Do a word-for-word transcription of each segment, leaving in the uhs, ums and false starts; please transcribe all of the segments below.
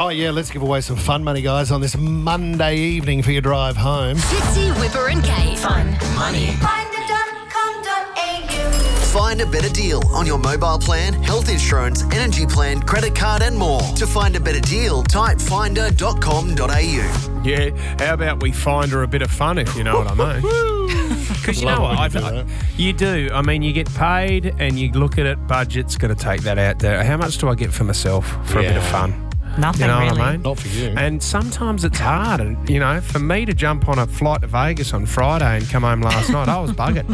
Oh, yeah, let's give away some fun money, guys, on this Monday evening for your drive home. Fitzy, Whipper and Kate. Fun Money. finder dot com dot a u. Find a better deal on your mobile plan, health insurance, energy plan, credit card and more. To find a better deal, type finder dot com dot a u. Yeah, how about we find her a bit of fun, if you know what I mean? Because you know what, I, do I, that. you do. I mean, you get paid and you look at it, budget's got to take that out there. How much do I get for myself for a bit of Yeah. fun? Nothing You know really. what I mean? Not for you. And sometimes it's hard. And, you know, for me to jump on a flight to Vegas on Friday and come home last night, I was buggered.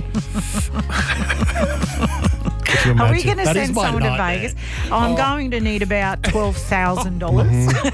Could you Are we imagine? going to That is send my someone to nightmare. Vegas? Oh, I'm going to need about twelve thousand dollars.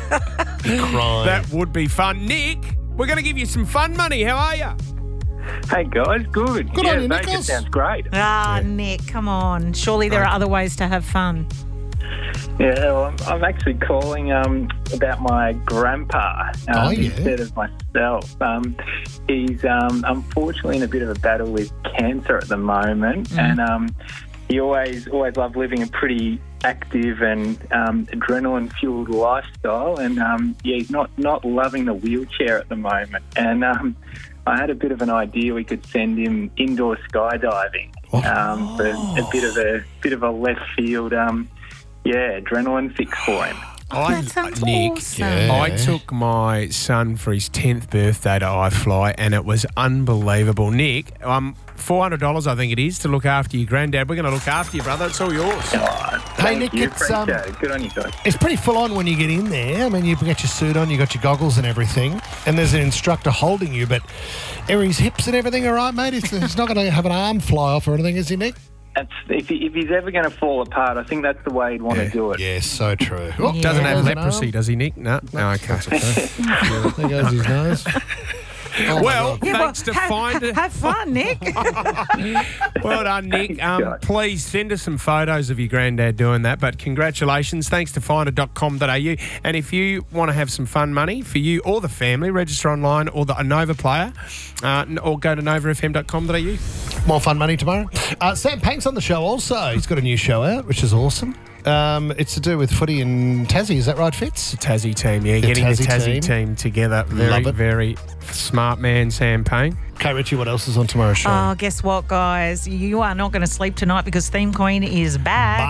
Crying. That would be fun. Nick, we're going to give you some fun money. How are you? Hey guys, good. Good yeah, on you, Vegas Nichols. sounds great. Ah, Nick, come on. Surely there are other ways to have fun. Yeah, well, I'm, I'm actually calling um, about my grandpa um, Oh, yeah. instead of myself. Um, he's um, unfortunately in a bit of a battle with cancer at the moment, and um, he always always loved living a pretty active and um, adrenaline-fueled lifestyle, and um, yeah, he's not, not loving the wheelchair at the moment. And um, I had a bit of an idea we could send him indoor skydiving um, for a bit of a bit of a left field, um, yeah, adrenaline fix for him. I, That sounds Nick, awesome. Yeah. I took my son for his tenth birthday to iFly and it was unbelievable. Nick, um, four hundred dollars I think it is to look after your granddad. We're going to look after you, brother. It's all yours. Oh, Hey, thank Nick, you, it's, um, appreciate it. Good on you guys. It's pretty full on when you get in there. I mean, you get your suit on, you got your goggles and everything, and there's an instructor holding you, but are his hips and everything all right, mate? He's, he's not going to have an arm fly off or anything, is he, Nick? That's, if, he, if he's ever going to fall apart, I think that's the way he'd want to do it. Yeah, so true. Oh, Yeah. Doesn't have there's an leprosy, arm. does he, Nick? No, no, okay. Yeah, there goes his nose. Oh, my Well, God. Yeah, thanks well, to have, find ha- it. have fun, Nick. Well done, Nick. Um, guys. please send us some photos of your granddad doing that. But congratulations. Thanks to finder dot com dot a u. And if you want to have some fun money for you or the family, register online or the a Nova player uh, or go to nova f m dot com dot a u. More fun money tomorrow. Uh, Sam Pank's on the show also. He's got a new show out, which is awesome. Um, it's to do with footy in Tassie. Is that right, Fitz? Tassie team, yeah. The Getting Tassie the Tassie team. team, together. Very, Love it. very smart man, Sam Payne. Okay, Richie, what else is on tomorrow's show? Oh, guess what, guys? You are not going to sleep tonight because Theme Queen is back.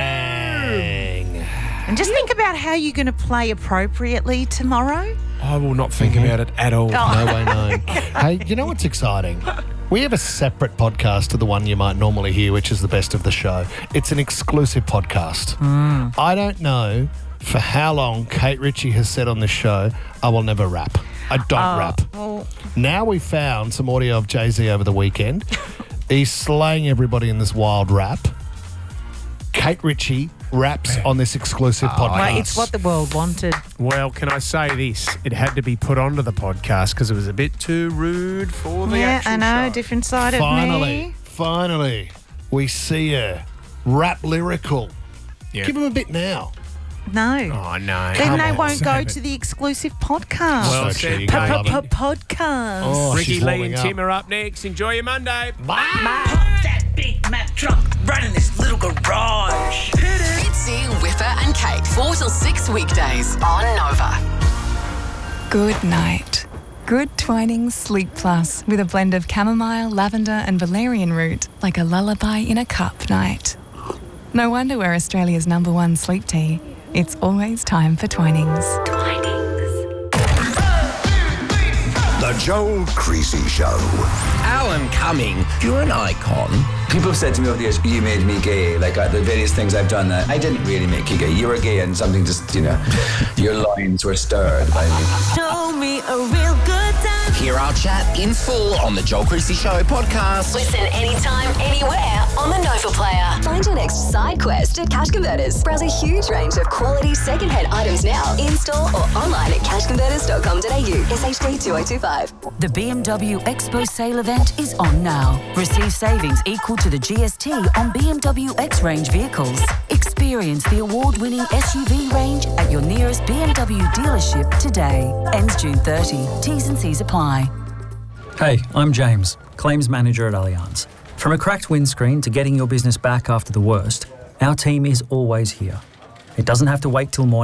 Bang. And just think about how you're going to play appropriately tomorrow. I will not think about it at all. No way known. Hey, you know what's exciting? We have a separate podcast to the one you might normally hear, which is the best of the show. It's an exclusive podcast. I don't know for how long Kate Ritchie has said on this show, I will never rap. I don't rap. Well, Now we found some audio of Jay-Z over the weekend. He's slaying everybody in this wild rap. Kate Ritchie raps on this exclusive podcast. well, it's what the world wanted. Well, can I say this? It had to be put onto the podcast because it was a bit too rude for the Yeah, actual I know. show. Different side Finally, of me. finally, we see her rap lyrical. Yeah. Give him a bit now. No. Oh, no. then come they on, won't go save it. to the exclusive podcast. Well, So said, cheeky, I love it. Podcast. Oh, Ricky she's Lee warming and up. Tim are up next. Enjoy your Monday. Pump that big Mack truck right in this little garage. Fitzy, Whipper and Kate. four till six weekdays on Nova. Good night. Good Twinings Sleep Plus with a blend of chamomile, lavender and valerian root, like a lullaby in a cup night. No wonder we're Australia's number one sleep tea. It's always time for Twinings. The Joel Creasy Show. Alan Cumming, you're an icon. People have said to me over the years, you made me gay. Like uh, the various things I've done, that I didn't really make you gay. You were gay and something just, you know, your lines were stirred by me. Show me a real good time. Hear our chat in full on the Joel Creasy Show podcast. Listen anytime, anywhere on the Nova Player. Find your next side quest at Cash Converters. Browse a huge range of quality second-hand items now, in-store or online at cash converters dot com dot a u. S H three two oh two five. The B M W Expo sale event is on now. Receive savings equal to the G S T on B M W X-Range vehicles. Experience the award-winning S U V range at your nearest B M W dealership today. Ends June thirtieth. T's and C's apply. Hey, I'm James, Claims Manager at Allianz. From a cracked windscreen to getting your business back after the worst, our team is always here. It doesn't have to wait till morning.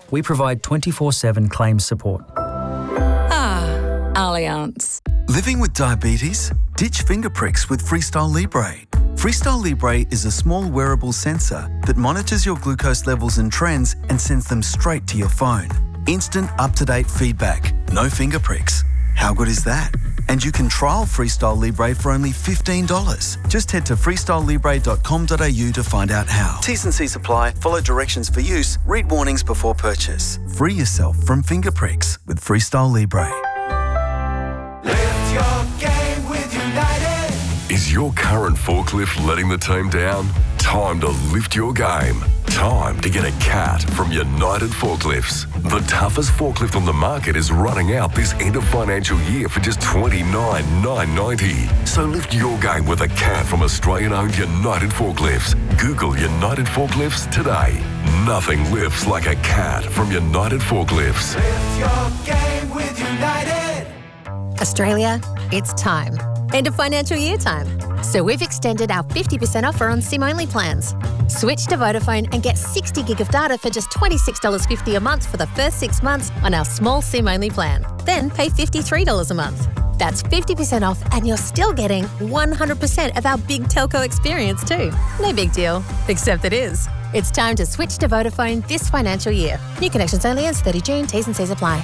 we provide twenty-four seven claims support. Ah, Allianz. Living with diabetes? Ditch finger pricks with Freestyle Libre. Freestyle Libre is a small wearable sensor that monitors your glucose levels and trends and sends them straight to your phone. Instant, up-to-date feedback. No finger pricks. How good is that? And you can trial Freestyle Libre for only fifteen dollars. Just head to freestyle libre dot com dot a u to find out how. T's and C's apply. Follow directions for use. Read warnings before purchase. Free yourself from finger pricks with Freestyle Libre. Lift your game with United. Is your current forklift letting the team down? Time to lift your game. Time to get a cat from United Forklifts. The toughest forklift on the market is running out this end of financial year for just twenty-nine thousand nine hundred ninety dollars. So lift your game with a cat from Australian-owned United Forklifts. Google United Forklifts today. Nothing lifts like a cat from United Forklifts. Lift your game with United. Australia, it's time. End of financial year time. So we've extended our fifty percent offer on SIM-only plans. Switch to Vodafone and get sixty gig of data for just twenty-six dollars fifty a month for the first six months on our small SIM-only plan. Then pay fifty-three dollars a month. That's fifty percent off and you're still getting one hundred percent of our big telco experience too. No big deal, except it is. It's time to switch to Vodafone this financial year. New connections only as thirty June. T's and C's apply.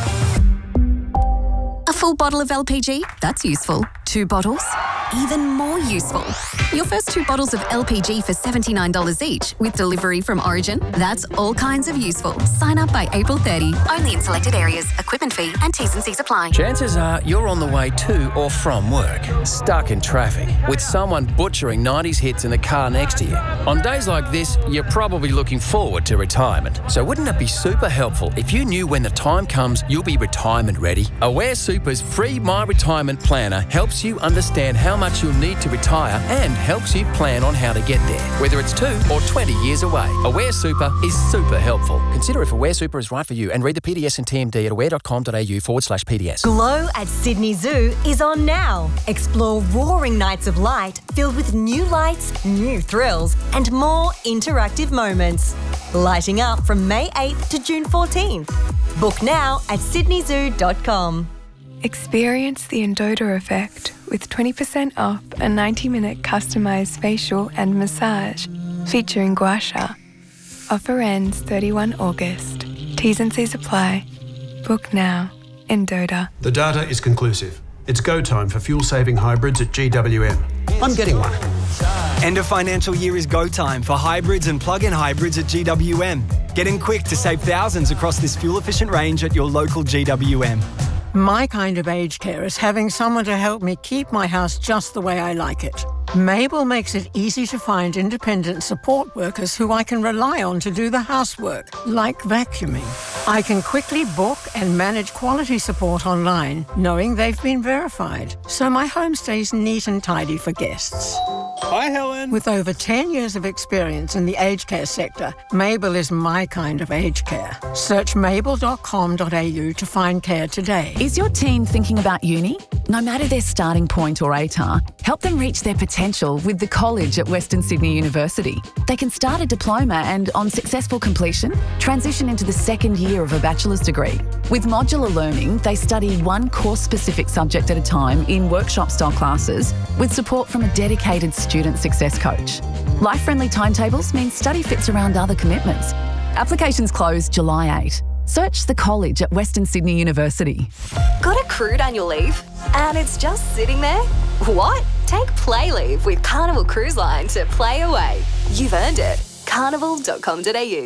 A full bottle of L P G? That's useful. Two bottles? Even more useful. Your first two bottles of L P G for seventy-nine dollars each with delivery from Origin? That's all kinds of useful. Sign up by April thirtieth. Only in selected areas. Equipment fee and T's and C's apply. Chances are you're on the way to or from work, stuck in traffic, with someone butchering nineties hits in the car next to you. On days like this, you're probably looking forward to retirement. So wouldn't it be super helpful if you knew when the time comes you'll be retirement ready? Aware Super's free My Retirement Planner helps you understand how much you'll need to retire and helps you plan on how to get there, whether it's two or twenty years away. Aware Super is super helpful. Consider if Aware Super is right for you and read the P D S and T M D at aware.com.au forward slash PDS. Glow at Sydney Zoo is on now. Explore roaring nights of light filled with new lights, new thrills, and more interactive moments. Lighting up from May eighth to June fourteenth. Book now at sydney zoo dot com. Experience the Endota effect with twenty percent off a ninety minute customised facial and massage featuring gua sha. Offer ends thirty-first of August. T's and C's apply. Book now. Endota. The data is conclusive. It's go time for fuel-saving hybrids at G W M. I'm getting one. End of financial year is go time for hybrids and plug-in hybrids at G W M. Get in quick to save thousands across this fuel-efficient range at your local G W M. My kind of aged care is having someone to help me keep my house just the way I like it. Mabel makes it easy to find independent support workers who I can rely on to do the housework, like vacuuming. I can quickly book and manage quality support online, knowing they've been verified, so my home stays neat and tidy for guests. Hi, Helen. With over ten years of experience in the aged care sector, Mabel is my kind of aged care. Search mabel dot com dot a u to find care today. Is your teen thinking about uni? No matter their starting point or A T A R, help them reach their potential with the college at Western Sydney University. They can start a diploma and, on successful completion, transition into the second year of a bachelor's degree. With modular learning, they study one course-specific subject at a time in workshop-style classes with support from a dedicated student success coach. Life-friendly timetables mean study fits around other commitments. Applications close July eighth. Search the college at Western Sydney University. Got accrued annual leave? And it's just sitting there? What? Take Play Leave with Carnival Cruise Line to play away. You've earned it. carnival dot com dot a u.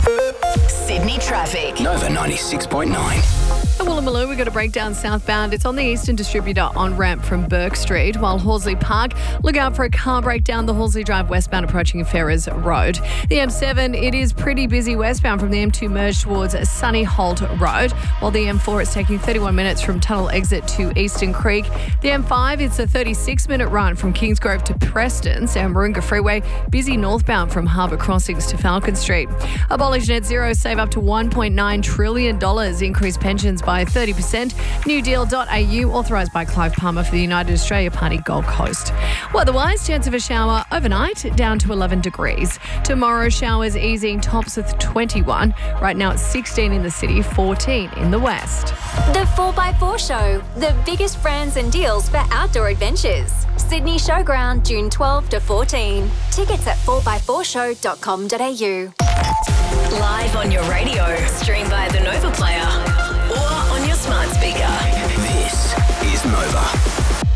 Sydney traffic. Nova ninety-six point nine. At Woolloomooloo, we've got a breakdown southbound. It's on the Eastern Distributor on ramp from Burke Street, while Horsley Park, look out for a car breakdown the Horsley Drive westbound approaching Ferrers Road. The M seven, it is pretty busy westbound from the M two merge towards Sunny Holt Road, while the M four is taking thirty-one minutes from Tunnel Exit to Eastern Creek. The M five, it's a thirty-six minute run from Kingsgrove to Preston. Sam Warringah Freeway, busy northbound from Harbour Crossings to Falcon Street. Abolish net zero, save up to one point nine trillion dollars, increase pensions by by thirty percent. new deal dot a u, authorised by Clive Palmer for the United Australia Party Gold Coast. Weather-wise, chance of a shower overnight, down to eleven degrees. Tomorrow, showers easing, tops with twenty-one. Right now it's sixteen in the city, fourteen in the west. The four by four Show, the biggest brands and deals for outdoor adventures. Sydney Showground, June twelfth to fourteen. Tickets at four by four show dot com dot a u. Live on your radio, stream via the Nova Player or on your smart speaker. This is Nova.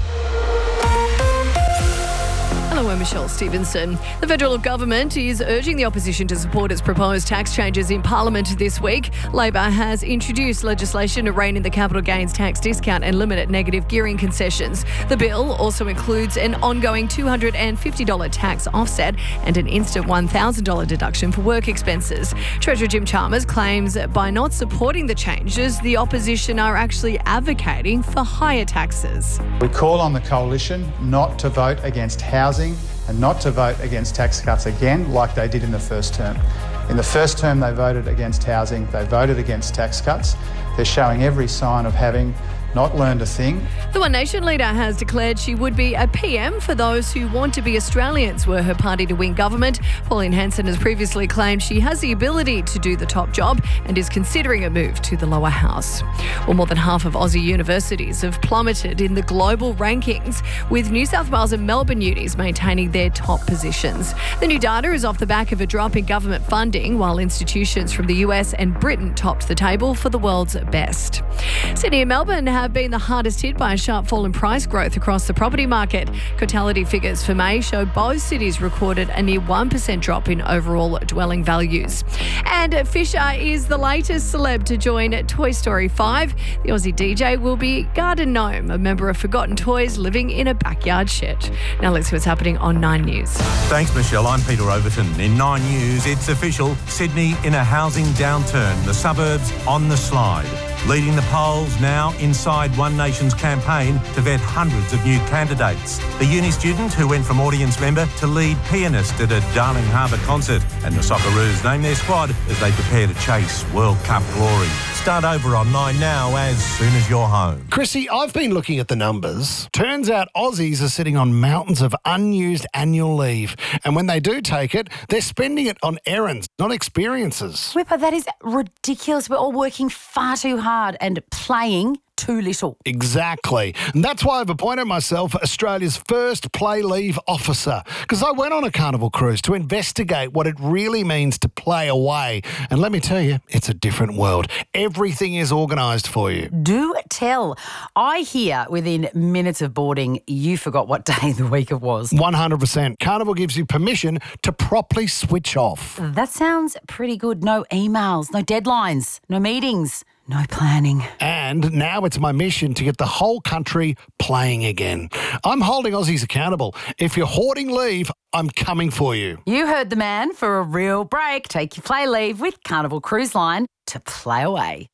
Hello, I'm Michelle Stevenson. The federal government is urging the opposition to support its proposed tax changes in Parliament this week. Labor has introduced legislation to rein in the capital gains tax discount and limit negative gearing concessions. The bill also includes an ongoing two hundred fifty dollars tax offset and an instant one thousand dollars deduction for work expenses. Treasurer Jim Chalmers claims that by not supporting the changes, the opposition are actually advocating for higher taxes. We call on the coalition not to vote against housing and not to vote against tax cuts again like they did in the first term. In the first term they voted against housing, they voted against tax cuts. They're showing every sign of having not learned a thing. The One Nation leader has declared she would be a P M for those who want to be Australians were her party to win government. Pauline Hanson has previously claimed she has the ability to do the top job and is considering a move to the lower house. Well, more than half of Aussie universities have plummeted in the global rankings, with New South Wales and Melbourne unis maintaining their top positions. The new data is off the back of a drop in government funding, while institutions from the U S and Britain topped the table for the world's best. Sydney and Melbourne have have been the hardest hit by a sharp fall in price growth across the property market. Cotality figures for May show both cities recorded a near one percent drop in overall dwelling values. And Fisher is the latest celeb to join Toy Story five. The Aussie D J will be Garden Gnome, a member of Forgotten Toys living in a backyard shed. Now let's see what's happening on Nine News. Thanks, Michelle. I'm Peter Overton. In Nine News, it's official. Sydney in a housing downturn. The suburbs on the slide. Leading the polls now inside One Nation's campaign to vet hundreds of new candidates. The uni student who went from audience member to lead pianist at a Darling Harbour concert. And the Socceroos name their squad as they prepare to chase World Cup glory. Start over on Nine now as soon as you're home. Chrissy, I've been looking at the numbers. Turns out Aussies are sitting on mountains of unused annual leave. And when they do take it, they're spending it on errands, not experiences. Whipper, that is ridiculous. We're all working far too hard and playing too little. Exactly. And that's why I've appointed myself Australia's first play leave officer, because I went on a carnival cruise to investigate what it really means to play away. And let me tell you, it's a different world. Everything is organised for you. Do tell. I hear within minutes of boarding, you forgot what day of the week it was. one hundred percent. Carnival gives you permission to properly switch off. That sounds pretty good. No emails, no deadlines, no meetings. No planning. And now it's my mission to get the whole country playing again. I'm holding Aussies accountable. If you're hoarding leave, I'm coming for you. You heard the man. For a real break, take your play leave with Carnival Cruise Line to play away.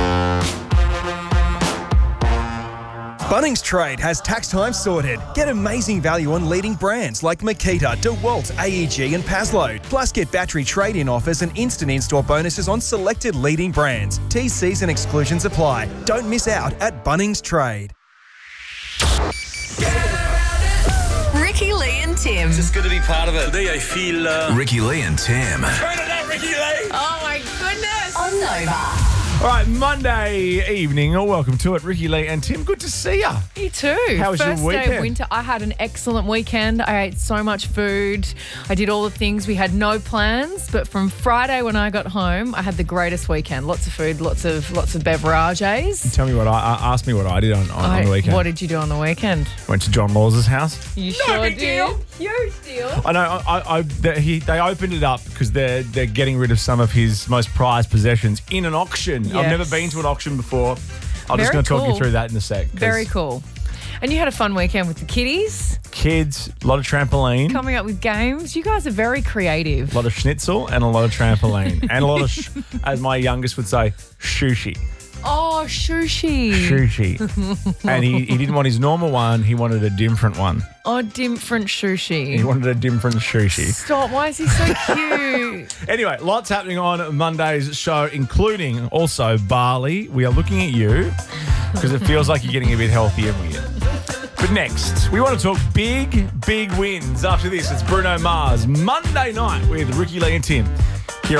Bunnings Trade has tax time sorted. Get amazing value on leading brands like Makita, DeWalt, A E G and Paslow. Plus get battery trade-in offers and instant in-store bonuses on selected leading brands. T Cs and exclusions apply. Don't miss out at Bunnings Trade. Ricky Lee and Tim. Just good to be part of it. Today I feel... Uh... Ricky Lee and Tim. Turn it up, Ricky Lee. Oh my goodness. On Nova. All right, Monday evening, or welcome to it, Ricky Lee and Tim. Good to see you. You too. How was First your weekend? day of winter. I had an excellent weekend. I ate so much food. I did all the things. We had no plans, but from Friday when I got home, I had the greatest weekend. Lots of food, lots of lots of beverages. Tell me what I uh, asked me what I did on, on, I, on the weekend. What did you do on the weekend? Went to John Laws's house. You no sure big did. Deal. Huge deal. I know. I, I, they, he, they opened it up because they're they're getting rid of some of his most prized possessions in an auction. Yes. I've never been to an auction before. I'm Very just going to talk cool. you through that in a sec. Very cool. And you had a fun weekend with the kiddies. Kids, a lot of trampoline. Coming up with games. You guys are very creative. A lot of schnitzel and a lot of trampoline. And a lot of, sh- as my youngest would say, sushi. Oh, sushi. Sushi. And he, he didn't want his normal one. He wanted a different one. Oh, different sushi. He wanted a different sushi. Stop. Why is he so cute? Anyway, lots happening on Monday's show, including also Bali. We are looking at you because it feels like you're getting a bit healthy every year. But next, we want to talk big, big wins. After this, it's Bruno Mars, Monday night with Ricky Lee and Tim.